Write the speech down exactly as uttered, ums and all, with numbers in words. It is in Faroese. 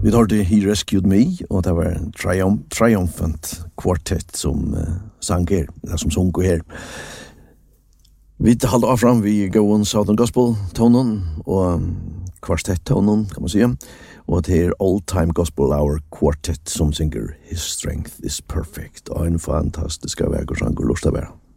Vi hørte He Rescued Me, og det var en triumph, triumphant quartet som uh, sang her, eller som sang her. Vi halde av fram vi Go Southern Gospel tonen, og um, kvartett tonen, kan man sige. Og det er Old Time Gospel Hour Quartet som synger His Strength is Perfect. Og en fantastisk av verk og sang og lust av verk.